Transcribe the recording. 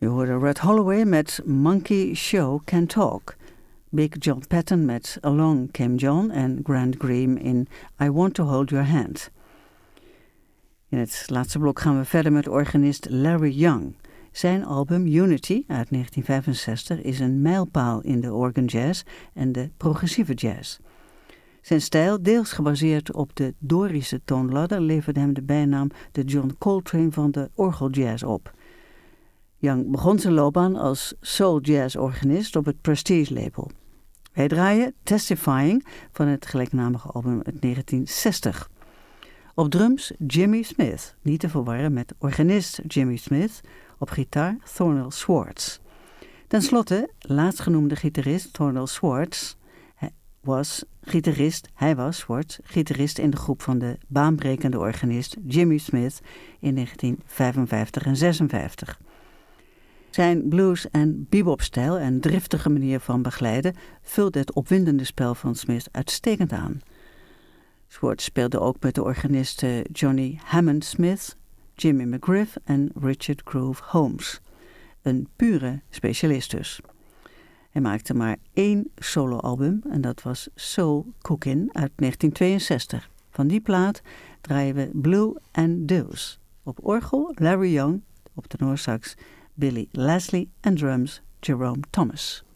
Je hoorde Red Holloway met Monkey Show Can Talk. Big John Patton met Along Came John en Grant Green in I Want to Hold Your Hand. In het laatste blok gaan we verder met organist Larry Young. Zijn album Unity uit 1965 is een mijlpaal in de organ jazz en de progressieve jazz. Zijn stijl, deels gebaseerd op de Dorische toonladder, leverde hem de bijnaam de John Coltrane van de orgeljazz op. Young begon zijn loopbaan als soul-jazz-organist op het Prestige label. Wij draaien Testifying van het gelijknamige album uit 1960. Op drums Jimmy Smith, niet te verwarren met organist Jimmy Smith, op gitaar Thornell Swartz. Ten slotte, laatstgenoemde gitarist Thornell Swartz was gitarist in de groep van de baanbrekende organist Jimmy Smith in 1955 en 56. Zijn blues- en bebop-stijl en driftige manier van begeleiden vulde het opwindende spel van Smith uitstekend aan. Swartz speelde ook met de organisten Johnny Hammond Smith, Jimmy McGriff en Richard Groove Holmes. Een pure specialist dus. Hij maakte maar 1 soloalbum en dat was Soul Cookin' uit 1962. Van die plaat draaien we Blue and Deuce. Op orgel Larry Young, op tenorsax Billy Leslie en drums Jerome Thomas.